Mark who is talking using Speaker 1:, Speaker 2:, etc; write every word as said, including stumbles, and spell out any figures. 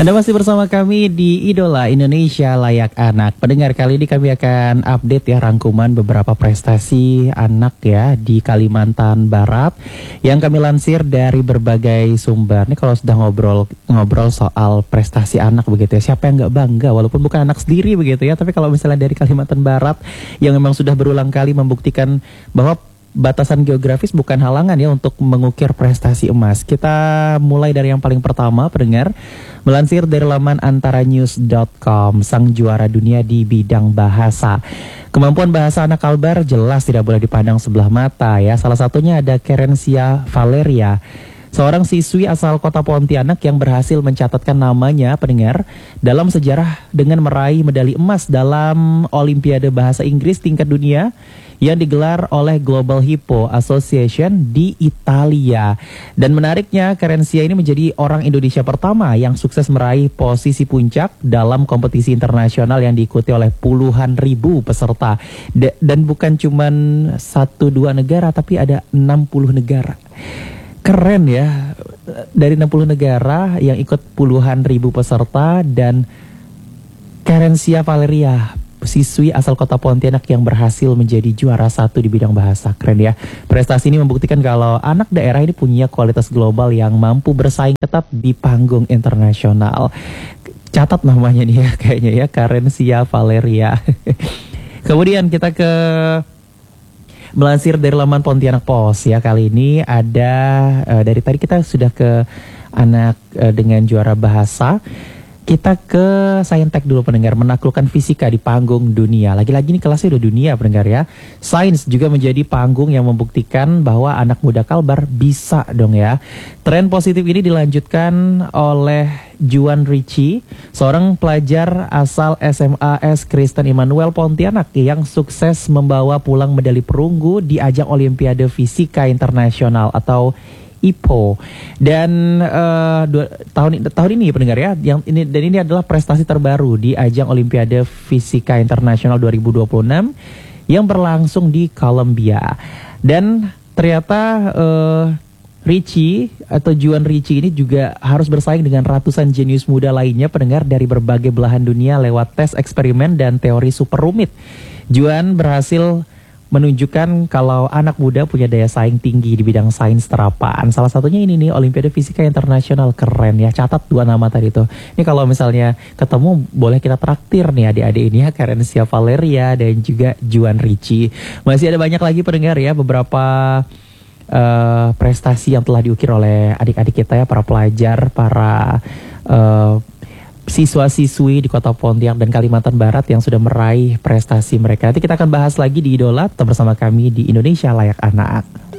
Speaker 1: Anda masih bersama kami di Idola Indonesia Layak Anak. Pendengar, kali ini kami akan update ya rangkuman beberapa prestasi anak ya di Kalimantan Barat yang kami lansir dari berbagai sumber. Ini kalau sudah ngobrol ngobrol soal prestasi anak begitu ya, siapa yang nggak bangga walaupun bukan anak sendiri begitu ya. Tapi kalau misalnya dari Kalimantan Barat yang memang sudah berulang kali membuktikan bahwa batasan geografis bukan halangan ya untuk mengukir prestasi emas. Kita mulai dari yang paling pertama, pendengar. Melansir dari laman antaranews dot com, sang juara dunia di bidang bahasa. Kemampuan bahasa anak Kalbar jelas tidak boleh dipandang sebelah mata ya. Salah satunya ada Kerensia Valeria, seorang siswi asal kota Pontianak yang berhasil mencatatkan namanya, pendengar, dalam sejarah dengan meraih medali emas dalam Olimpiade Bahasa Inggris tingkat dunia yang digelar oleh Global Hippo Association di Italia. Dan menariknya, Kerensia ini menjadi orang Indonesia pertama yang sukses meraih posisi puncak dalam kompetisi internasional yang diikuti oleh puluhan ribu peserta. D- dan bukan cuma satu dua negara, tapi ada enam puluh negara. Keren ya, dari enam puluh negara yang ikut puluhan ribu peserta, dan Kerensia Valeria, siswi asal kota Pontianak yang berhasil menjadi juara satu di bidang bahasa. Keren ya. Prestasi ini membuktikan kalau anak daerah ini punya kualitas global yang mampu bersaing ketat di panggung internasional. Catat namanya nih ya kayaknya ya, Kerensia Valeria. Kemudian kita ke melansir dari laman Pontianak Post ya, kali ini ada uh, dari tadi kita sudah ke anak uh, dengan juara bahasa. Kita ke Saintek dulu, pendengar. Menaklukkan fisika di panggung dunia. Lagi-lagi ini kelasnya udah dunia, pendengar ya. Sains juga menjadi panggung yang membuktikan bahwa anak muda Kalbar bisa dong ya. Tren positif ini dilanjutkan oleh Juan Ricci, seorang pelajar asal S M A S Kristen Immanuel Pontianak yang sukses membawa pulang medali perunggu di ajang Olimpiade Fisika Internasional atau I P O. Dan uh, dua, tahun tahun ini pendengar ya, yang ini dan ini adalah prestasi terbaru di ajang Olimpiade Fisika Internasional dua ribu dua puluh enam yang berlangsung di Kolombia. Dan ternyata uh, Ricci atau Juan Ricci ini juga harus bersaing dengan ratusan jenius muda lainnya, pendengar, dari berbagai belahan dunia lewat tes eksperimen dan teori super rumit. Juan berhasil menunjukkan kalau anak muda punya daya saing tinggi di bidang sains terapan. Salah satunya ini nih, Olimpiade Fisika Internasional. Keren ya, catat dua nama tadi tuh. Ini kalau misalnya ketemu boleh kita traktir nih adik-adik ini ya, Kerensia Valeria dan juga Juan Ricci. Masih ada banyak lagi, pendengar ya, beberapa uh, prestasi yang telah diukir oleh adik-adik kita ya, para pelajar, para uh, siswa-siswi di kota Pontianak dan Kalimantan Barat yang sudah meraih prestasi mereka. Nanti kita akan bahas lagi di Idola. Tetap bersama kami di Indonesia Layak Anak.